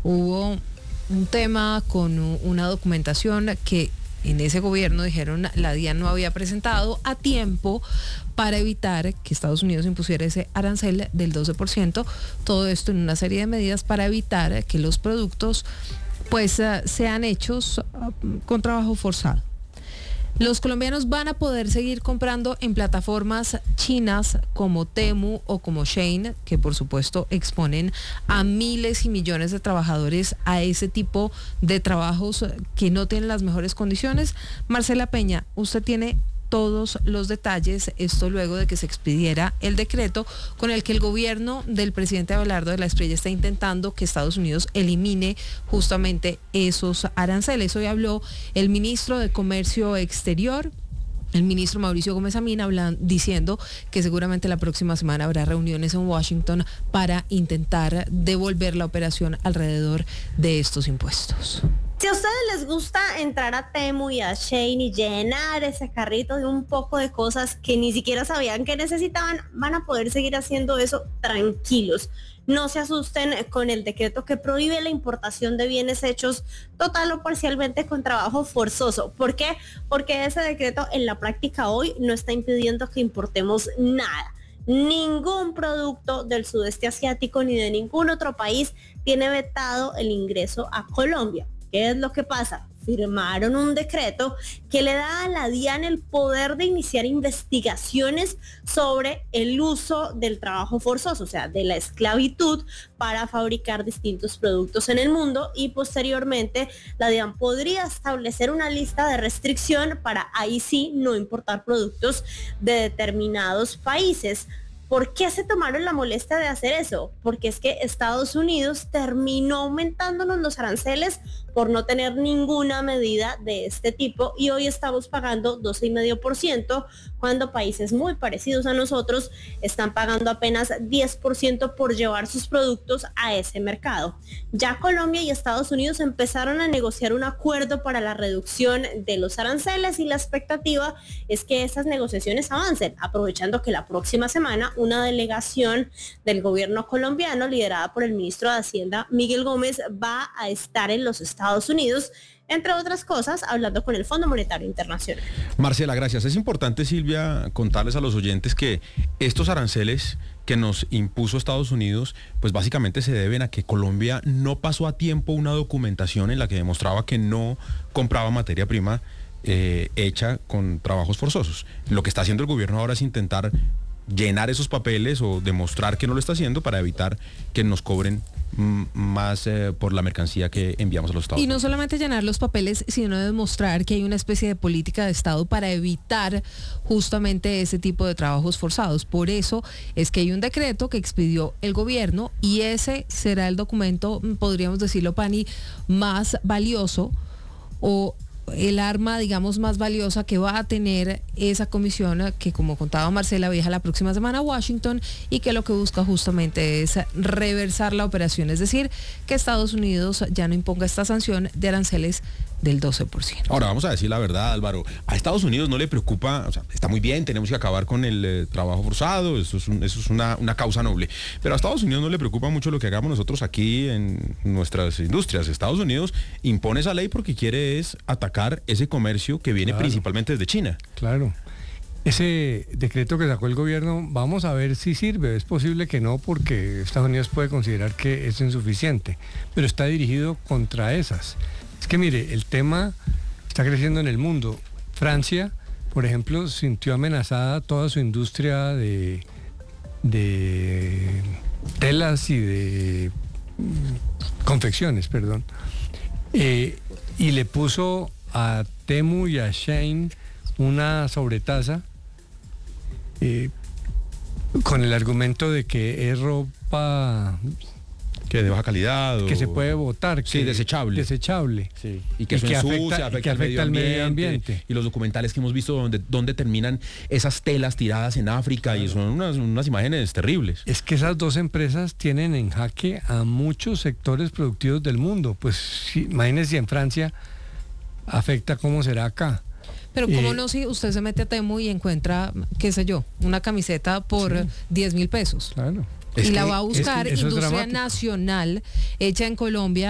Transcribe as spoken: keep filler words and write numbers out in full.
hubo un tema con una documentación que en ese gobierno dijeron la DIAN no había presentado a tiempo para evitar que Estados Unidos impusiera ese arancel del doce por ciento. Todo esto en una serie de medidas para evitar que los productos pues uh, sean hechos uh, con trabajo forzado. Los colombianos van a poder seguir comprando en plataformas chinas como Temu o como Shein, que por supuesto exponen a miles y millones de trabajadores a ese tipo de trabajos que no tienen las mejores condiciones. Marcela Peña, usted tiene todos los detalles, esto luego de que se expidiera el decreto con el que el gobierno del presidente Abelardo de la Espriella está intentando que Estados Unidos elimine justamente esos aranceles. Hoy habló el ministro de Comercio Exterior, el ministro Mauricio Gómez Amín, hablan, diciendo que seguramente la próxima semana habrá reuniones en Washington para intentar devolver la operación alrededor de estos impuestos. Si a ustedes les gusta entrar a Temu y a Shein y llenar ese carrito de un poco de cosas que ni siquiera sabían que necesitaban, van a poder seguir haciendo eso tranquilos. No se asusten con el decreto que prohíbe la importación de bienes hechos total o parcialmente con trabajo forzoso. ¿Por qué? Porque ese decreto en la práctica hoy no está impidiendo que importemos nada. Ningún producto del sudeste asiático ni de ningún otro país tiene vetado el ingreso a Colombia. ¿Qué es lo que pasa? Firmaron un decreto que le da a la DIAN el poder de iniciar investigaciones sobre el uso del trabajo forzoso, o sea, de la esclavitud para fabricar distintos productos en el mundo, y posteriormente la DIAN podría establecer una lista de restricción para ahí sí no importar productos de determinados países. ¿Por qué se tomaron la molestia de hacer eso? Porque es que Estados Unidos terminó aumentándonos los aranceles por no tener ninguna medida de este tipo, y hoy estamos pagando doce coma cinco por ciento cuando países muy parecidos a nosotros están pagando apenas diez por ciento por llevar sus productos a ese mercado. Ya Colombia y Estados Unidos empezaron a negociar un acuerdo para la reducción de los aranceles, y la expectativa es que esas negociaciones avancen, aprovechando que la próxima semana una delegación del gobierno colombiano liderada por el ministro de Hacienda Miguel Gómez va a estar en los Estados Unidos, entre otras cosas, hablando con el Fondo Monetario Internacional. Marcela, gracias. Es importante, Silvia, contarles a los oyentes que estos aranceles que nos impuso Estados Unidos, pues básicamente se deben a que Colombia no pasó a tiempo una documentación en la que demostraba que no compraba materia prima eh, hecha con trabajos forzosos. Lo que está haciendo el gobierno ahora es intentar llenar esos papeles o demostrar que no lo está haciendo para evitar que nos cobren m- más eh, por la mercancía que enviamos a los Estados Y Unidos. no solamente llenar los papeles, sino demostrar que hay una especie de política de Estado para evitar justamente ese tipo de trabajos forzados. Por eso es que hay un decreto que expidió el gobierno, y ese será el documento, podríamos decirlo, Pani, más valioso, o el arma, digamos, más valiosa que va a tener esa comisión que, como contaba Marcela, viaja la próxima semana a Washington, y que lo que busca justamente es reversar la operación, es decir, que Estados Unidos ya no imponga esta sanción de aranceles del doce por ciento. Ahora, vamos a decir la verdad, Álvaro. A Estados Unidos no le preocupa, o sea, está muy bien, tenemos que acabar con el eh, trabajo forzado, eso es, un, eso es una, una causa noble. Pero a Estados Unidos no le preocupa mucho lo que hagamos nosotros aquí en nuestras industrias. Estados Unidos impone esa ley porque quiere es atacar ese comercio que viene Claro. principalmente desde China. Claro. Ese decreto que sacó el gobierno, vamos a ver si sirve. Es posible que no, porque Estados Unidos puede considerar que es insuficiente, pero está dirigido contra esas. Es que mire, el tema está creciendo en el mundo. Francia, por ejemplo, sintió amenazada toda su industria de, de telas y de mm, confecciones, perdón. Eh, y le puso a Temu y a Shein una sobretasa eh, con el argumento de que es ropa Que de baja calidad. que o... se puede botar, Sí, que- desechable. Sí. Y que Y eso que ensucia, afecta- afecta, y que al afecta al medio ambiente. Y los documentales que hemos visto donde, donde terminan esas telas tiradas en África, y son unas, unas imágenes terribles. Es que esas dos empresas tienen en jaque a muchos sectores productivos del mundo. Pues sí, imagínense si en Francia afecta, ¿cómo será acá? Pero cómo Eh, no, si usted se mete a Temu y encuentra, qué sé yo, una camiseta por Sí. diez mil pesos. Claro. Y Es la que- va a es que buscar eso es industria dramático. nacional hecha en Colombia